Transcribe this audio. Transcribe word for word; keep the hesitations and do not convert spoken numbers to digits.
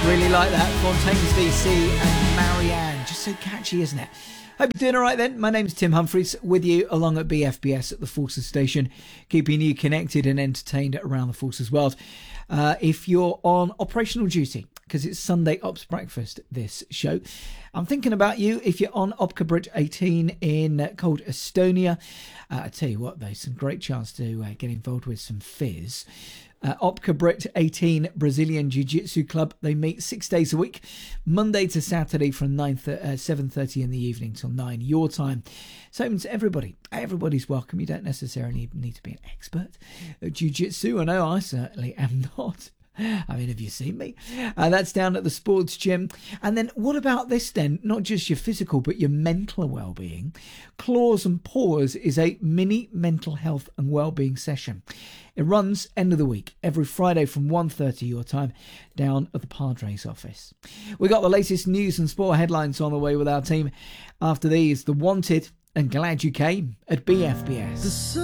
Really like that. Fontaines D C and Marianne. Just so catchy, isn't it? Hope you're doing all right then. My name's Tim Humphries, with you along at B F B S at the Forces Station, keeping you connected and entertained around the Forces world. Uh, if you're on operational duty, because it's Sunday Ops Breakfast, this show, I'm thinking about you if you're on Opka Bridge eighteen in cold Estonia. Uh, I tell you what, though, some great chance to uh, get involved with some fizz. Uh, Opka Brit eighteen Brazilian Jiu-Jitsu Club. They meet six days a week, Monday to Saturday from nine th- uh, seven thirty in the evening till nine your time. So it's everybody. Everybody's welcome. You don't necessarily need to be an expert at Jiu-Jitsu. I know I certainly am not. I mean, have you seen me? Uh, that's down at the sports gym. And then what about this then? Not just your physical, but your mental well-being. Claws and Paws is a mini mental health and well-being session. It runs end of the week, every Friday from one thirty your time, down at the Padres office. We got the latest news and sport headlines on the way with our team. After these, The Wanted and Glad You Came at B F B S.